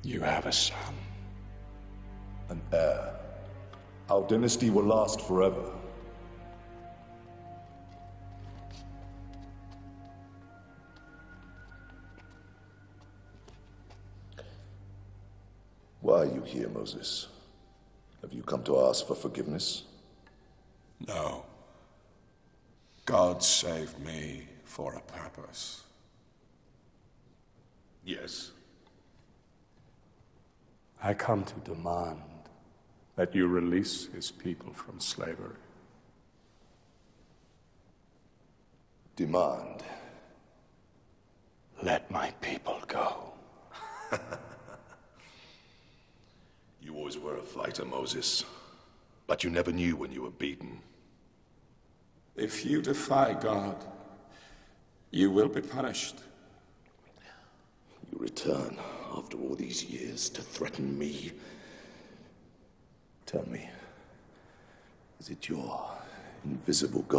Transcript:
You have a son. An heir. Our dynasty will last forever. Why are you here, Moses? Have you come to ask for forgiveness? No. God saved me for a purpose. Yes. I come to demand that you release his people from slavery. Demand. Let my people go. You always were a fighter, Moses. But you never knew when you were beaten. If you defy God, you will be punished. You return after all these years to threaten me. Tell me, is it your invisible God?